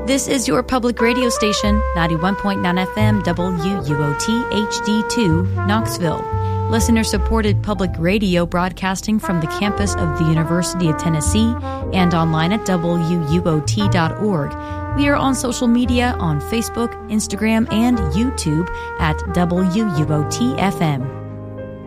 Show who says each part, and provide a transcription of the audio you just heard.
Speaker 1: This is your public radio station, 91.9 FM WUOT HD2, Knoxville. Listener-supported public radio broadcasting from the campus of the University of Tennessee and online at WUOT.org. We are on social media on Facebook, Instagram, and YouTube at WUOT FM.